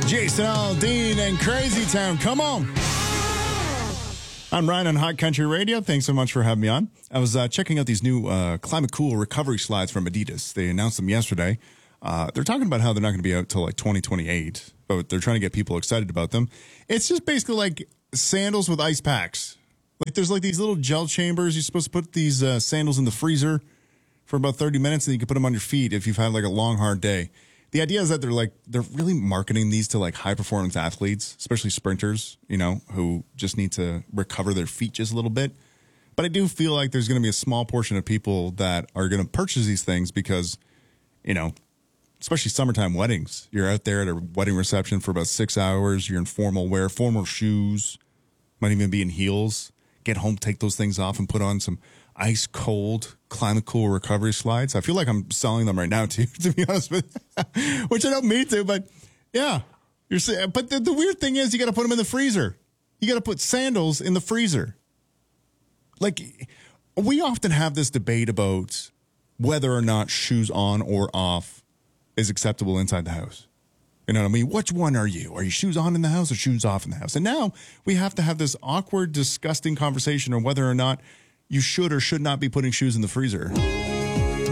Jason Aldean and Crazy Town. Come on. I'm Ryan on Hot Country Radio. Thanks so much for having me on. I was checking out these new Climate Cool recovery slides from Adidas. They announced them yesterday. They're talking about how they're not going to be out till like 2028, but they're trying to get people excited about them. It's just basically like sandals with ice packs. Like there's like these little gel chambers. You're supposed to put these sandals in the freezer for about 30 minutes, and you can put them on your feet if you've had like a long, hard day. The idea is that they're really marketing these to like high performance athletes, especially sprinters, you know, who just need to recover their feet just a little bit. But I do feel like there's going to be a small portion of people that are going to purchase these things because, you know, especially summertime weddings. You're out there at a wedding reception for about 6 hours. You're in formal wear, formal shoes, might even be in heels. Get home, take those things off, and put on some ice cold Climate Cool recovery slides. I feel like I'm selling them right now to be honest with you, which I don't mean to, but yeah, you're saying. But the weird thing is, you got to put them in the freezer. You got to put sandals in the freezer. Like we often have this debate about whether or not shoes on or off is acceptable inside the house. You know what I mean? Which one are you? Are you shoes on in the house or shoes off in the house? And now we have to have this awkward, disgusting conversation on whether or not you should or should not be putting shoes in the freezer.